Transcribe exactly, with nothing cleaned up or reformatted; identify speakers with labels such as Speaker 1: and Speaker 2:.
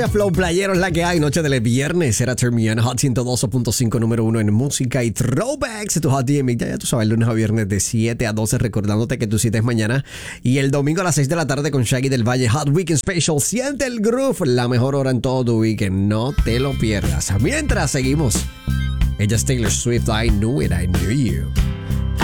Speaker 1: Flow Playero es la que hay, noche de viernes, era Turn Me On, Hot ciento dos punto cinco, número uno en música y throwbacks, tu Hot D M, ya, ya tú sabes, lunes a viernes de siete a doce, recordándote que tu cita es mañana y el domingo a las seis de la tarde con Shaggy del Valle, Hot Weekend Special, siente el groove, la mejor hora en todo tu weekend, no te lo pierdas. Mientras seguimos, ella es Taylor Swift, I Knew It, I Knew You.